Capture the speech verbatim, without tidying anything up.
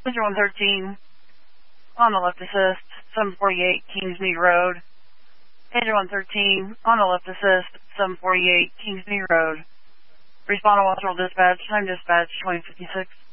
Pager one thirteen, on the left assist, seven forty-eight Kingsmead Road. Pager one thirteen, on the left assist, seven forty-eight Kingsmead Road. Respond to Watchroll Dispatch, time dispatch twenty fifty-six.